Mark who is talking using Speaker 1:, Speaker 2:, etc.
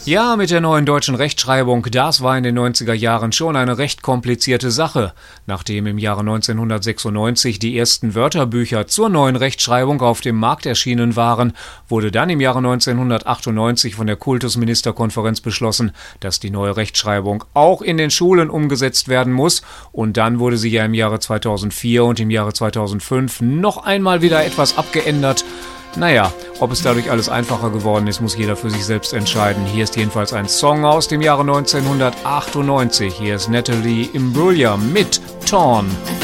Speaker 1: Ja, mit der neuen deutschen Rechtschreibung, das war in den 90er Jahren schon eine recht komplizierte Sache. Nachdem im Jahre 1996 die ersten Wörterbücher zur neuen Rechtschreibung auf dem Markt erschienen waren, wurde dann im Jahre 1998 von der Kultusministerkonferenz beschlossen, dass die neue Rechtschreibung auch in den Schulen umgesetzt werden muss. Und dann wurde sie ja im Jahre 2004 und im Jahre 2005 noch einmal wieder etwas abgeändert. Naja, ob es dadurch alles einfacher geworden ist, muss jeder für sich selbst entscheiden. Hier ist jedenfalls ein Song aus dem Jahre 1998. Hier ist Natalie Imbruglia mit Torn.